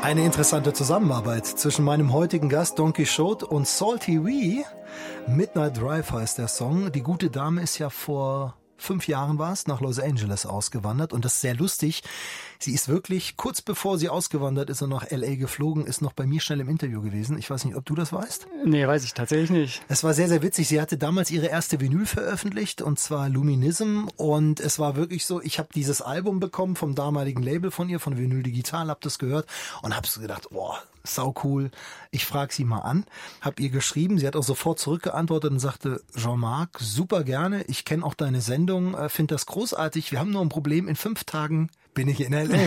Eine interessante Zusammenarbeit zwischen meinem heutigen Gast Don Quixote und Salty Wee. Midnight Drive heißt der Song. Die gute Dame ist ja vor 5 Jahren nach Los Angeles ausgewandert und das ist sehr lustig. Sie ist wirklich, kurz bevor sie ausgewandert ist und nach L.A. geflogen, ist noch bei mir schnell im Interview gewesen. Ich weiß nicht, ob du das weißt? Nee, weiß ich tatsächlich nicht. Es war sehr, sehr witzig. Sie hatte damals ihre erste Vinyl veröffentlicht und zwar Luminism und es war wirklich so, ich habe dieses Album bekommen vom damaligen Label von ihr, von Vinyl Digital, hab das gehört und hab so gedacht, boah, sau cool. Ich frage sie mal an, hab ihr geschrieben, sie hat auch sofort zurückgeantwortet und sagte, Jean-Marc, super gerne, ich kenne auch deine Sendung, finde das großartig, wir haben nur ein Problem, in 5 Tagen bin ich in L.A.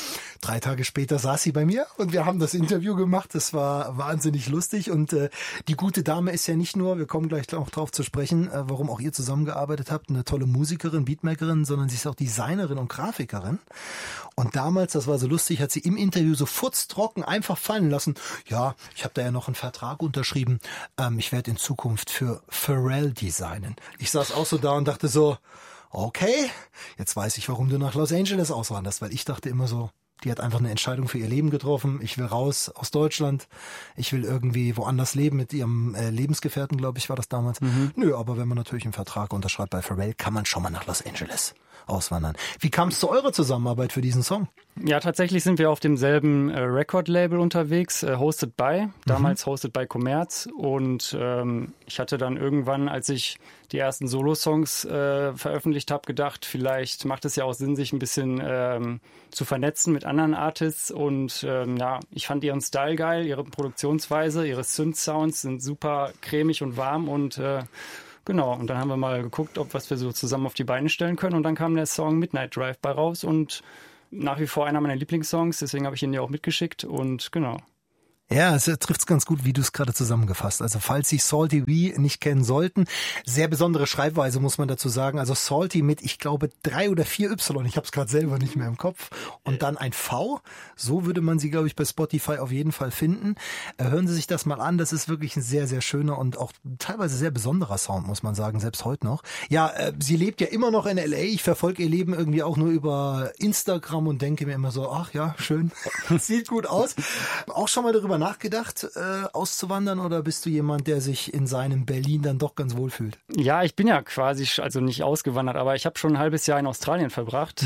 3 Tage später saß sie bei mir und wir haben das Interview gemacht. Das war wahnsinnig lustig und die gute Dame ist ja nicht nur, wir kommen gleich auch drauf zu sprechen, warum auch ihr zusammengearbeitet habt, eine tolle Musikerin, Beatmakerin, sondern sie ist auch Designerin und Grafikerin. Und damals, das war so lustig, hat sie im Interview so furztrocken einfach fallen lassen. Ja, ich habe da ja noch einen Vertrag unterschrieben. Ich werde in Zukunft für Pharrell designen. Ich saß auch so da und dachte so, okay, jetzt weiß ich, warum du nach Los Angeles auswanderst, weil ich dachte immer so, die hat einfach eine Entscheidung für ihr Leben getroffen. Ich will raus aus Deutschland. Ich will irgendwie woanders leben mit ihrem Lebensgefährten, glaube ich, war das damals. Nö, aber wenn man natürlich einen Vertrag unterschreibt bei Pharrell, kann man schon mal nach Los Angeles auswandern. Wie kam es zu eurer Zusammenarbeit für diesen Song? Ja, tatsächlich sind wir auf demselben Record-Label unterwegs, Hosted by, damals Hosted by Commerz. Und ich hatte dann irgendwann, als ich die ersten Solo-Songs veröffentlicht habe, gedacht, vielleicht macht es ja auch Sinn, sich ein bisschen zu vernetzen mit anderen Artists. Und ja, ich fand ihren Style geil, ihre Produktionsweise, ihre Synth-Sounds sind super cremig und warm und genau, und dann haben wir mal geguckt, was wir so zusammen auf die Beine stellen können. Und dann kam der Song Midnight Drive bei raus und nach wie vor einer meiner Lieblingssongs. Deswegen habe ich ihn ja auch mitgeschickt und genau. Ja, es trifft's ganz gut, wie du es gerade zusammengefasst. Also falls Sie Salty Wee nicht kennen sollten, sehr besondere Schreibweise muss man dazu sagen. Also Salty mit, ich glaube, 3 oder 4 Y. Ich habe es gerade selber nicht mehr im Kopf. Und dann ein V. So würde man sie, glaube ich, bei Spotify auf jeden Fall finden. Hören Sie sich das mal an. Das ist wirklich ein sehr, sehr schöner und auch teilweise sehr besonderer Sound, muss man sagen, selbst heute noch. Ja, sie lebt ja immer noch in L.A. Ich verfolge ihr Leben irgendwie auch nur über Instagram und denke mir immer so, ach ja, schön. Sieht gut aus. Auch schon mal darüber nachgedacht, auszuwandern oder bist du jemand, der sich in seinem Berlin dann doch ganz wohl fühlt? Ja, ich bin ja quasi, also nicht ausgewandert, aber ich habe schon ein halbes Jahr in Australien verbracht,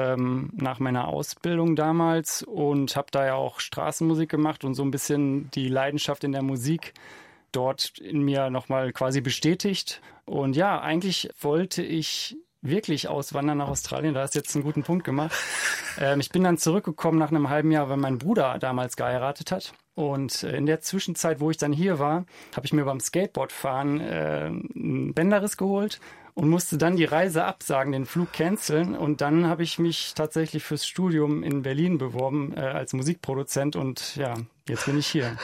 nach meiner Ausbildung damals und habe da ja auch Straßenmusik gemacht und so ein bisschen die Leidenschaft in der Musik dort in mir nochmal quasi bestätigt. Und ja, eigentlich wollte ich wirklich auswandern nach Australien, da hast du jetzt einen guten Punkt gemacht. Ich bin dann zurückgekommen nach einem halben Jahr, weil mein Bruder damals geheiratet hat. Und in der Zwischenzeit, wo ich dann hier war, habe ich mir beim Skateboardfahren einen Bänderriss geholt und musste dann die Reise absagen, den Flug canceln. Und dann habe ich mich tatsächlich fürs Studium in Berlin beworben als Musikproduzent und ja, jetzt bin ich hier.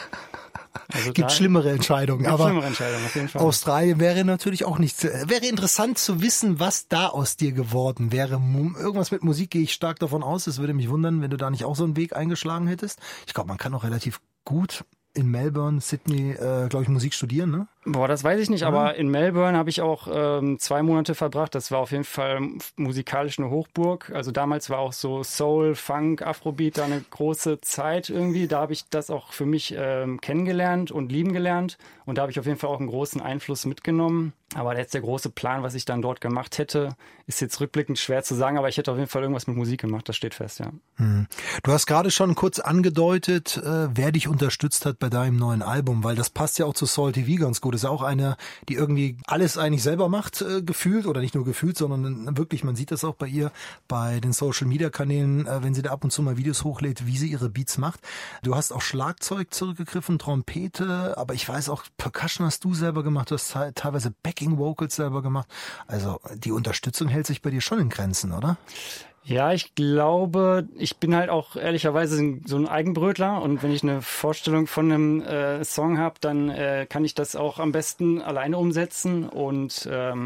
Also gibt schlimmere Entscheidungen, aber schlimmere Entscheidungen auf jeden Fall. Australien wäre natürlich auch nichts. Wäre interessant zu wissen, was da aus dir geworden wäre. Irgendwas mit Musik gehe ich stark davon aus. Es würde mich wundern, wenn du da nicht auch so einen Weg eingeschlagen hättest. Ich glaube, man kann auch relativ gut in Melbourne, Sydney, glaube ich, Musik studieren, ne? Boah, das weiß ich nicht, aber in Melbourne habe ich auch 2 Monate verbracht. Das war auf jeden Fall musikalisch eine Hochburg. Also damals war auch so Soul, Funk, Afrobeat da eine große Zeit irgendwie. Da habe ich das auch für mich kennengelernt und lieben gelernt. Und da habe ich auf jeden Fall auch einen großen Einfluss mitgenommen. Aber jetzt der große Plan, was ich dann dort gemacht hätte, ist jetzt rückblickend schwer zu sagen. Aber ich hätte auf jeden Fall irgendwas mit Musik gemacht, das steht fest, ja. Du hast gerade schon kurz angedeutet, wer dich unterstützt hat bei deinem neuen Album, weil das passt ja auch zu Salty Wee ganz gut. Das ist ja auch eine, die irgendwie alles eigentlich selber macht, gefühlt, oder nicht nur gefühlt, sondern wirklich, man sieht das auch bei ihr, bei den Social-Media-Kanälen, wenn sie da ab und zu mal Videos hochlädt, wie sie ihre Beats macht. Du hast auch Schlagzeug zurückgegriffen, Trompete, aber ich weiß auch, Percussion hast du selber gemacht, du hast teilweise Backing-Vocals selber gemacht. Also die Unterstützung hält sich bei dir schon in Grenzen, oder? Ja, ich glaube, ich bin halt auch ehrlicherweise so ein Eigenbrötler und wenn ich eine Vorstellung von einem Song habe, dann kann ich das auch am besten alleine umsetzen und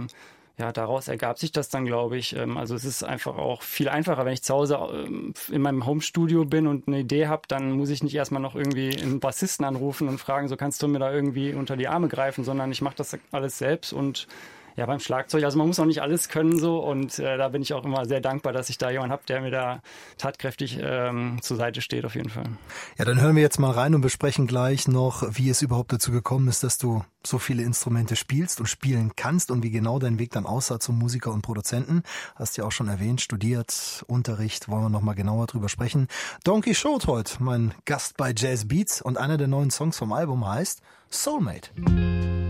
ja, daraus ergab sich das dann, glaube ich. Also es ist einfach auch viel einfacher, wenn ich zu Hause in meinem Homestudio bin und eine Idee habe, dann muss ich nicht erstmal noch irgendwie einen Bassisten anrufen und fragen, so kannst du mir da irgendwie unter die Arme greifen, sondern ich mache das alles selbst und Ja, beim Schlagzeug, also man muss auch nicht alles können so und da bin ich auch immer sehr dankbar, dass ich da jemanden habe, der mir da tatkräftig zur Seite steht auf jeden Fall. Ja, dann hören wir jetzt mal rein und besprechen gleich noch, wie es überhaupt dazu gekommen ist, dass du so viele Instrumente spielst und spielen kannst und wie genau dein Weg dann aussah zum Musiker und Produzenten. Hast ja auch schon erwähnt, studiert, Unterricht, wollen wir noch mal genauer drüber sprechen. Don Quixote heute, mein Gast bei Jazz Beats und einer der neuen Songs vom Album heißt Soulmate.